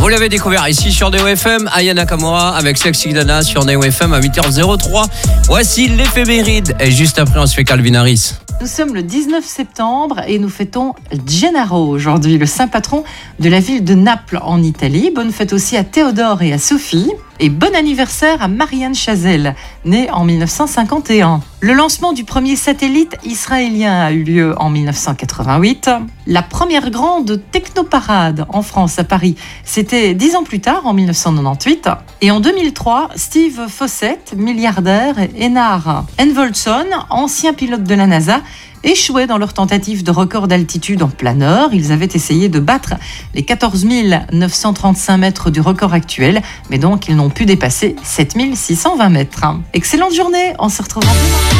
Vous l'avez découvert ici sur Neo FM, Aya Nakamura avec Sexy Dana sur Neo FM à 8h03. Voici l'éphéméride et juste après on se fait Calvin Harris. Nous sommes le 19 septembre et nous fêtons Gennaro aujourd'hui, le saint patron de la ville de Naples en Italie. Bonne fête aussi à Théodore et à Sophie. Et bon anniversaire à Marianne Chazelle, née en 1951. Le lancement du premier satellite israélien a eu lieu en 1988. La première grande technoparade en France, à Paris, c'était 10 ans plus tard, en 1998. Et en 2003, Steve Fossett, milliardaire, et Einar Envoldsson, ancien pilote de la NASA, échouaient dans leur tentative de record d'altitude en planeur. Ils avaient essayé de battre les 14 935 mètres du record actuel, mais donc ils n'ont pu dépasser 7 620 mètres. Excellente journée, on se retrouve demain.